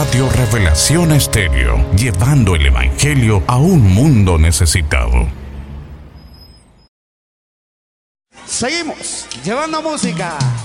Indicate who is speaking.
Speaker 1: Radio Revelación Estéreo, llevando el Evangelio a un mundo necesitado.
Speaker 2: Seguimos llevando música.